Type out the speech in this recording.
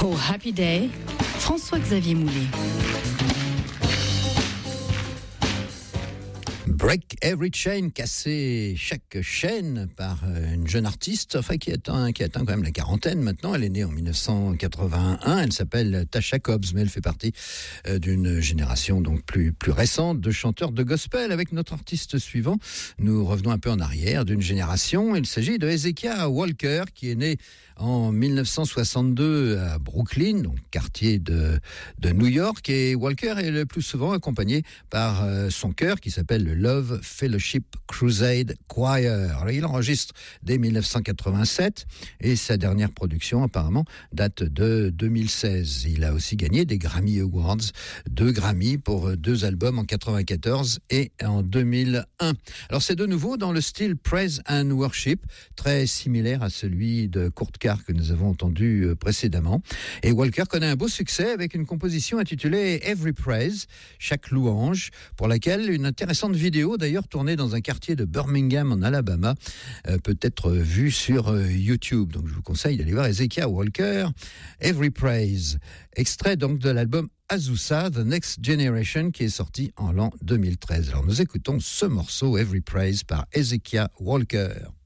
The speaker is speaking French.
Oh Happy Day, François-Xavier Moulet. Break Every Chain, casser chaque chaîne par une jeune artiste, enfin qui atteint quand même la quarantaine maintenant. Elle est née en 1981, elle s'appelle Tasha Cobbs, mais elle fait partie d'une génération donc plus récente de chanteurs de gospel. Avec notre artiste suivant, nous revenons un peu en arrière d'une génération. Il s'agit de Hezekiah Walker, qui est né en 1962 à Brooklyn, donc quartier de New York. Et Walker est le plus souvent accompagné par son chœur qui s'appelle le Love Fellowship Crusade Choir. Alors, il enregistre dès 1987 et sa dernière production apparemment date de 2016. Il a aussi gagné des Grammy Awards, 2 Grammy pour 2 albums en 94 et en 2001. Alors c'est de nouveau dans le style Praise and Worship, très similaire à celui de Kurt Carr que nous avons entendu précédemment. Et Walker connaît un beau succès avec une composition intitulée Every Praise, chaque louange, pour laquelle une intéressante vidéo d'ailleurs tournée dans un quartier de Birmingham en Alabama peut être vue sur YouTube. Donc je vous conseille d'aller voir Hezekiah Walker, Every Praise, extrait donc de l'album Azusa, The Next Generation, qui est sorti en l'an 2013. Alors nous écoutons ce morceau Every Praise par Hezekiah Walker.